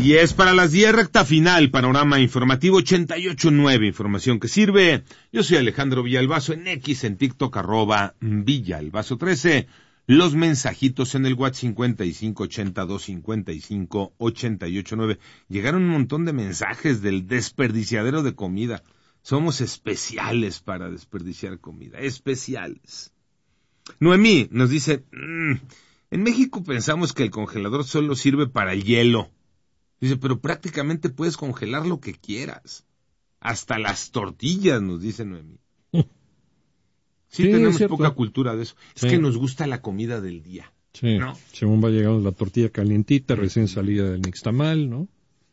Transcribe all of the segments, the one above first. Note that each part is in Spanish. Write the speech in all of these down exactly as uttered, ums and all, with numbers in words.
diez para las diez, recta final, panorama informativo ochenta y ocho punto nueve, información que sirve. Yo soy Alejandro Villalbazo, en X, en TikTok, arroba Villalbazo trece. Los mensajitos en el WhatsApp cincuenta y cinco ochenta y dos cincuenta y cinco ochenta y ocho nueve. Llegaron un montón de mensajes del desperdiciadero de comida. Somos especiales para desperdiciar comida, especiales. Noemí nos dice, mmm, en México pensamos que el congelador solo sirve para el hielo. Dice, pero prácticamente puedes congelar lo que quieras. Hasta las tortillas, nos dice Noemí. Sí, sí, tenemos poca cultura de eso. Es sí. que nos gusta la comida del día. Sí, ¿no? Según va llegando la tortilla calientita, recién salida del nixtamal, ¿no?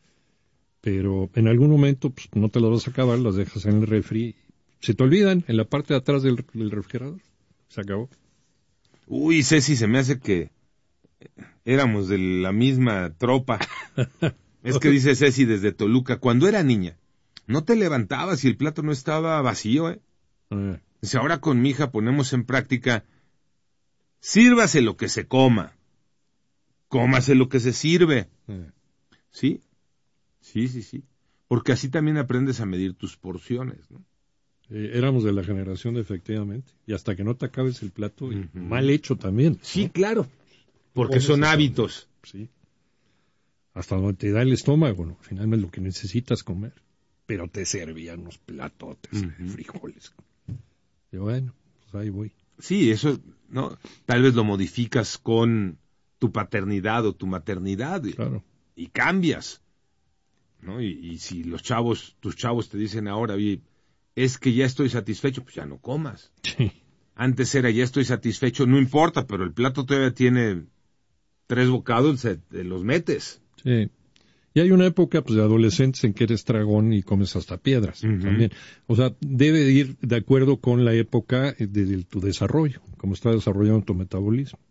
Pero en algún momento pues, no te las vas a acabar, las dejas en el refri. Se te olvidan en la parte de atrás del, del refrigerador. Se acabó. Uy, Ceci, se me hace que éramos de la misma tropa. Es que dice Ceci desde Toluca, cuando era niña, no te levantabas y el plato no estaba vacío, ¿eh? eh. Dice, ahora con mi hija ponemos en práctica, sírvase lo que se coma, cómase lo que se sirve. Eh. ¿Sí? Sí, sí, sí. Porque así también aprendes a medir tus porciones, ¿no? Eh, éramos de la generación, efectivamente. Y hasta que no te acabes el plato, uh-huh. mal hecho también, ¿no? Sí, claro. Porque son hábitos. Sí. Hasta donde te da el estómago, ¿no? Finalmente lo que necesitas comer. Pero te servían unos platotes uh-huh. de frijoles. Y bueno, pues ahí voy. Sí, eso, ¿no? Tal vez lo modificas con tu paternidad o tu maternidad. Claro. Y cambias, ¿no? Y, y si los chavos, tus chavos te dicen ahora, oye, es que ya estoy satisfecho, pues ya no comas. Sí. Antes era, ya estoy satisfecho, no importa, pero el plato todavía tiene tres bocados, se, te los metes. Sí. Y hay una época pues, de adolescentes en que eres dragón y comes hasta piedras uh-huh. también. O sea, debe ir de acuerdo con la época de, de tu desarrollo, como está desarrollando tu metabolismo.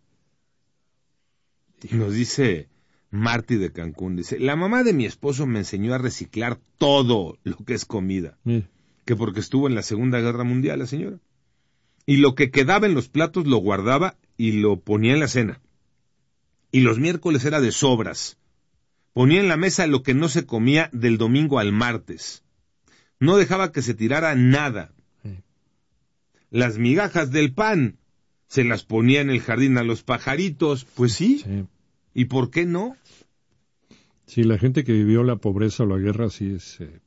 Y nos dice Marty de Cancún, dice, la mamá de mi esposo me enseñó a reciclar todo lo que es comida. Sí. Que porque estuvo en la Segunda Guerra Mundial la señora. Y lo que quedaba en los platos lo guardaba y lo ponía en la cena. Y los miércoles era de sobras. Ponía en la mesa lo que no se comía del domingo al martes. No dejaba que se tirara nada. Sí. Las migajas del pan se las ponía en el jardín a los pajaritos. Pues sí. sí. ¿Y por qué no? Sí, la gente que vivió la pobreza o la guerra sí es... Eh...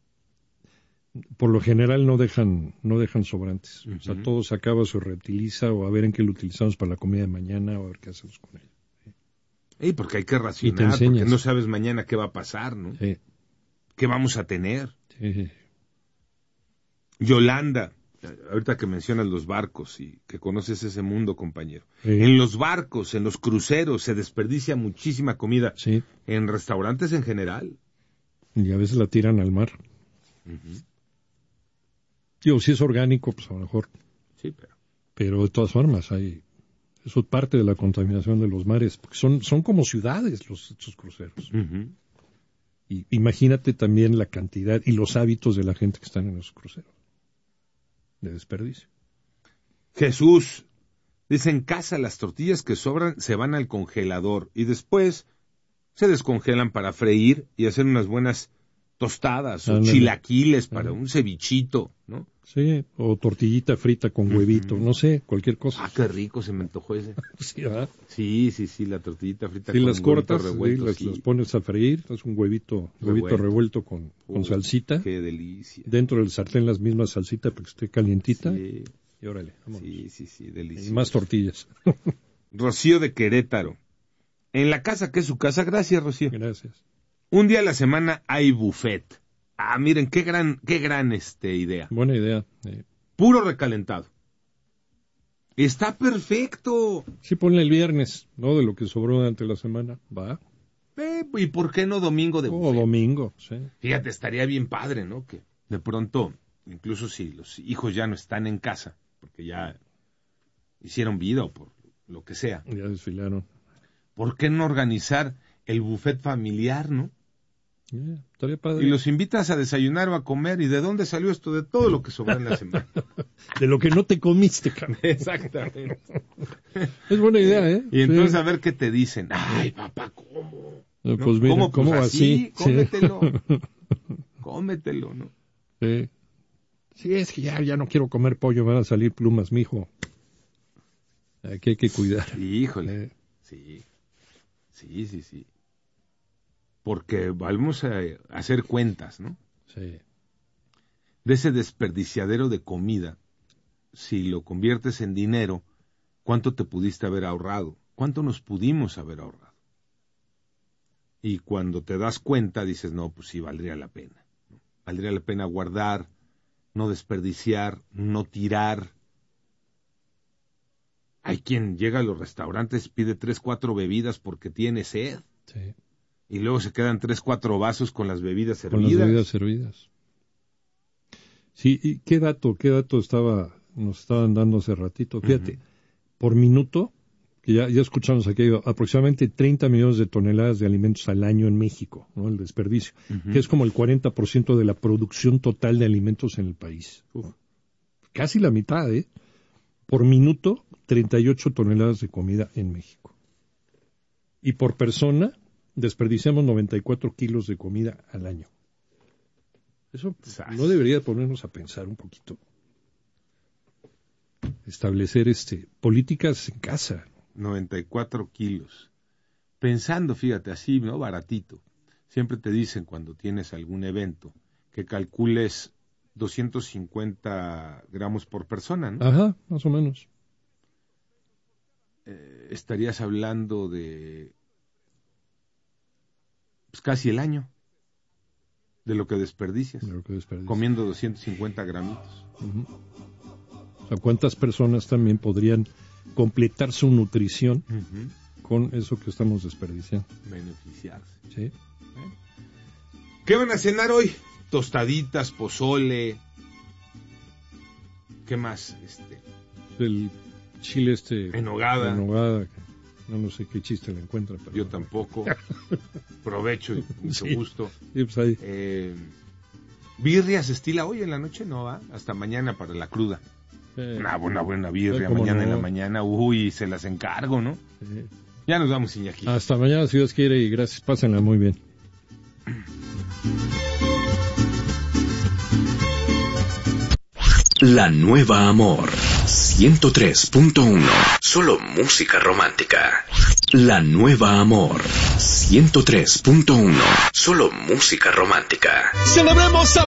por lo general no dejan no dejan sobrantes. Uh-huh. O sea, todo se acaba, se reutiliza, o a ver en qué lo utilizamos para la comida de mañana, o a ver qué hacemos con ella. Sí. Y porque hay que racionar, porque no sabes mañana qué va a pasar, ¿no? Sí. ¿Qué vamos a tener? Sí. Yolanda, ahorita que mencionas los barcos y que conoces ese mundo, compañero. Sí. En los barcos, en los cruceros, se desperdicia muchísima comida. Sí. En restaurantes en general. Y a veces la tiran al mar. Uh-huh. Digo, si es orgánico, pues a lo mejor. Sí, pero. Pero de todas formas, hay. Eso es parte de la contaminación de los mares, porque son, son como ciudades los estos cruceros. Uh-huh. Y imagínate también la cantidad y los hábitos de la gente que están en esos cruceros. De desperdicio. Jesús, dice, en casa las tortillas que sobran se van al congelador y después se descongelan para freír y hacer unas buenas tostadas o ah, chilaquiles para ah. un cevichito, ¿no? Sí, o tortillita frita con huevito, uh-huh. no sé, cualquier cosa. Ah, qué rico, se me antojó ese. sí, ¿verdad? Sí, sí, sí, la tortillita frita sí, con las cortas, revuelto. Sí, las, sí. las pones a freír, es un huevito, revuelto. huevito revuelto con, con uh, salsita. Qué delicia. Dentro del sartén las mismas salsitas para que esté calientita. Sí. Y órale, vámonos. Sí, sí, sí, delicioso. Y más tortillas. Rocío de Querétaro. En la casa, que es su casa, gracias, Rocío. Gracias. Un día a la semana hay buffet. Ah, miren, qué gran, qué gran este idea. Buena idea. Eh. Puro recalentado. Está perfecto. Sí, ponle el viernes, ¿no? De lo que sobró durante la semana. Va. Eh, ¿Y por qué no domingo de buffet? O domingo, sí. Fíjate, estaría bien padre, ¿no? Que de pronto, incluso si los hijos ya no están en casa, porque ya hicieron vida o por lo que sea. Ya desfilaron. ¿Por qué no organizar el buffet familiar, no? Yeah, estaría padre. Y los invitas a desayunar o a comer. ¿Y de dónde salió esto? De todo lo que sobró en la semana. De lo que no te comiste, cabrón. Exactamente. Es buena idea, ¿eh? Y entonces sí. A ver qué te dicen. Ay, papá, ¿cómo? ¿no? Pues mira, ¿Cómo, ¿cómo pues así? así? Cómetelo. Cómetelo, ¿no? Sí. Sí, es que ya, ya no quiero comer pollo, van a salir plumas, mijo. Aquí hay que cuidar. Híjole. Eh. Sí. Sí, sí, sí. Porque vamos a hacer cuentas, ¿no? Sí. De ese desperdiciadero de comida, si lo conviertes en dinero, ¿cuánto te pudiste haber ahorrado? ¿Cuánto nos pudimos haber ahorrado? Y cuando te das cuenta, dices, no, pues sí, valdría la pena. Valdría la pena guardar, no desperdiciar, no tirar. Hay quien llega a los restaurantes, pide tres, cuatro bebidas porque tiene sed. Sí. Y luego se quedan tres, cuatro vasos con las bebidas servidas. Con las bebidas servidas. Sí, ¿y qué dato, qué dato estaba, nos estaban dando hace ratito? Fíjate, uh-huh. Por minuto, que ya, ya escuchamos aquí, aproximadamente treinta millones de toneladas de alimentos al año en México, ¿no? El desperdicio, uh-huh. que es como el cuarenta por ciento de la producción total de alimentos en el país. Uh. Casi la mitad, ¿eh? Por minuto, treinta y ocho toneladas de comida en México. Y por persona, desperdiciamos noventa y cuatro kilos de comida al año. Eso no debería ponernos a pensar un poquito. Establecer este políticas en casa. noventa y cuatro kilos. Pensando, fíjate, así, ¿no? Baratito. Siempre te dicen cuando tienes algún evento que calcules doscientos cincuenta gramos por persona, ¿no? Ajá, más o menos. Eh, estarías hablando de pues, casi el año de lo que desperdicias, de lo que desperdicias. Comiendo doscientos cincuenta gramitos. Uh-huh. O sea, ¿cuántas personas también podrían completar su nutrición uh-huh. con eso que estamos desperdiciando? Beneficiarse. Sí. ¿Eh? ¿Qué van a cenar hoy? Tostaditas, pozole. ¿Qué más? Este. El chile este. En nogada. En nogada. No, no sé qué chiste le encuentra. Pero... Yo tampoco. Provecho y mucho sí. gusto. Sí, pues ahí. Eh, ¿Birria se estila hoy en la noche? No, va. Hasta mañana para la cruda. Eh, Una buena, buena birria. Mañana no? en la mañana. Uy, se las encargo, ¿no? Sí. Ya nos vamos, Iñaki. Hasta mañana, si Dios quiere, y gracias. Pásenla muy bien. La Nueva Amor ciento tres punto uno. Solo música romántica. La Nueva Amor ciento tres punto uno. Solo música romántica. Celebremos a